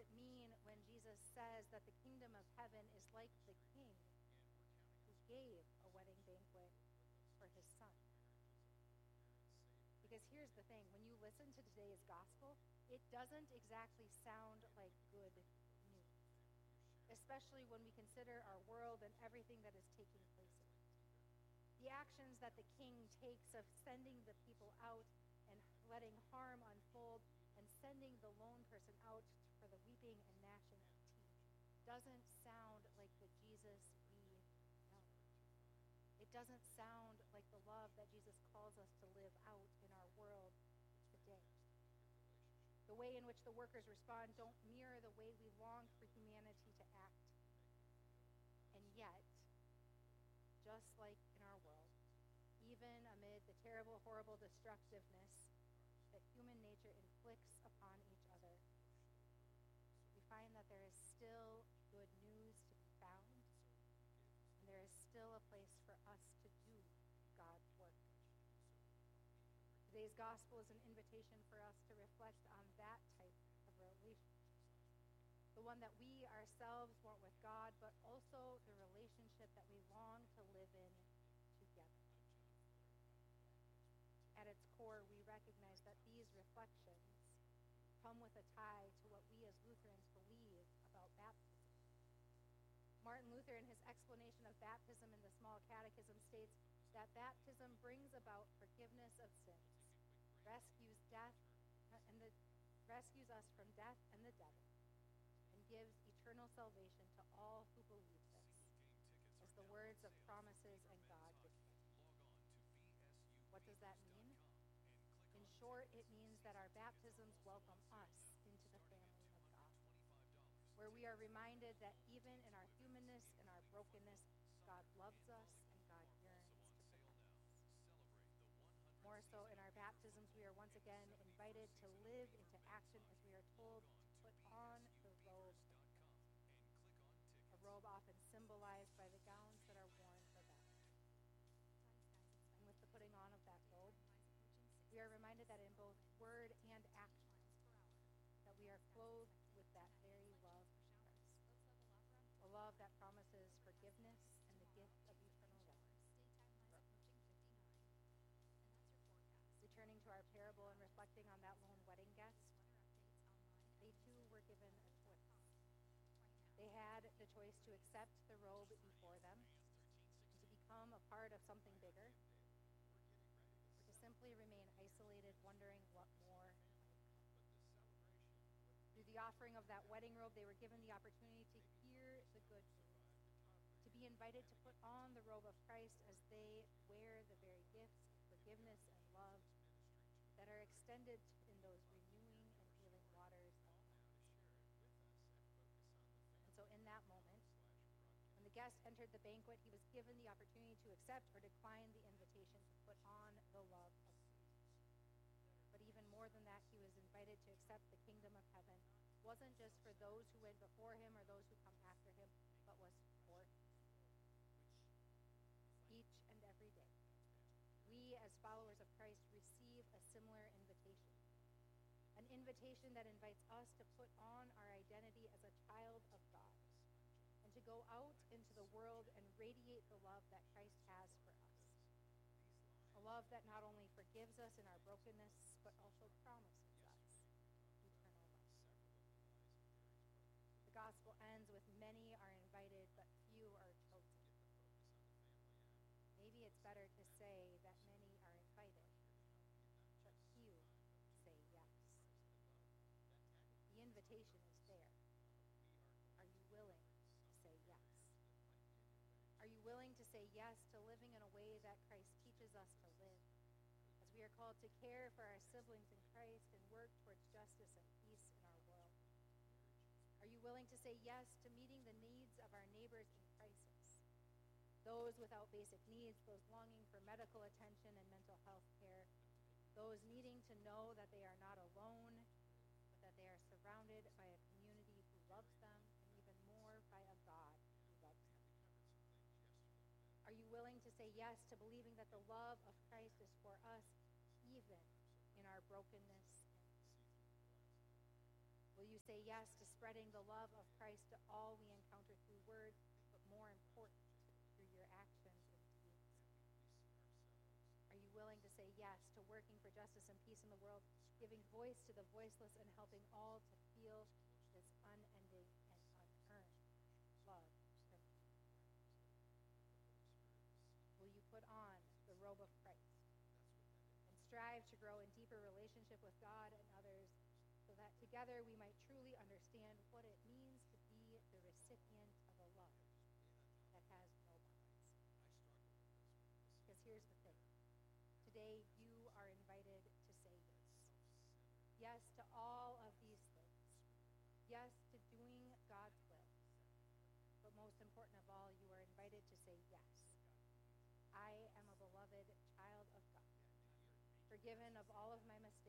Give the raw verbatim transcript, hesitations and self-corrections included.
it mean when Jesus says that the kingdom of heaven is like the king who gave a wedding banquet for his son? Because here's the thing, when you listen to today's gospel, it doesn't exactly sound like good news, especially when we consider our world and everything that is taking place in it. The actions that the king takes of sending the people out and letting harm unfold and sending the lone person out for the weeping and gnashing of teeth doesn't sound like the Jesus we know. It doesn't sound like the love that Jesus calls us to live out in our world today. The way in which the workers respond don't mirror the way we long for humanity to act. And yet, just like in our world, even amid the terrible, horrible destructiveness that human nature inflicts upon each other, we find that there is still good news to be found, and there is still a place for us to do God's work. Today's gospel is an invitation for us to reflect on that type of relationship, the one that we ourselves want with God, but also the relationship that we long to live in together. At its core, we recognize that these reflections come with a tie to what we as Lutherans believe about baptism. Martin Luther, in his explanation of baptism in the Small Catechism, states that baptism brings about forgiveness of sins, rescues death and the rescues us from death and the devil, and gives eternal salvation to all who believe this, as the words of promises and God dictate. What does that mean? In short, it means that our baptisms welcome us into the family of God, where we are reminded that even in our humanness and our brokenness, God loves us and God yearns to protect us. More so, in our baptisms, we are once again invited to live into action as we are told to put on the robe of Christ, a robe often symbolized by the gowns that are worn for baptism. And with the putting on of that robe, we are reminded that in both word and action, that we are clothed with that very love of Christ, a love that promises forgiveness and the gift of eternal life. Returning to our parable and reflecting on that lone wedding guest, they too were given a choice. They had the choice to accept the robe before them, to become a part of something bigger, or to simply remain isolated, wondering what more might come. Through the offering of that wedding robe, they were given the opportunity to hear the good news, to be invited to put on the robe of Christ as they wear the very gifts of forgiveness and love that are extended in those renewing and healing waters of life. And so in that moment, when the guest entered the banquet, he was given the opportunity to accept or decline the invitation to put on the love of Christ. But even more than that, he was invited to accept the kingdom of heaven. It wasn't just for those who went before him or those who come after him, but was for each and every day. We, as followers of Christ, receive a similar invitation, an invitation that invites us to put on our identity as a child of God and to go out into the world and radiate the love that Christ has for us, a love that not only forgives us in our brokenness, but also promises us eternal life. The gospel ends with many are invited, but few are chosen. Maybe it's better to say that many are invited, but few say yes. The invitation is there. Are you willing to say yes? Are you willing to say yes to living in a way that Christ teaches us to live, as we are called to care for our siblings in Christ and work towards justice and peace in our world? Are you willing to say yes to meeting the needs of our neighbors in crisis? Those without basic needs, those longing for medical attention and mental health care, those needing to know that they are not alone, but that they are surrounded by a community who loves them, and even more by a God who loves them. Are you willing to say yes to believing that the love of Christ is for us, even in our brokenness? Will you say yes to spreading the love of Christ to all we encounter through words, but more important, through your actions and deeds? Are you willing to say yes to working for justice and peace in the world, giving voice to the voiceless and helping all to feel this unending and unearned love from you? Will you put on the robe of Christ and strive to grow in deeper relationship with God and others, so that together we might truly understand what it means to be the recipient of a love that has no bounds? Because here's the thing. Today you are invited to say yes. Yes to all of these things. Yes to doing God's will. But most important of all, you are invited to say yes. I am a beloved child of God, forgiven of all of my mistakes,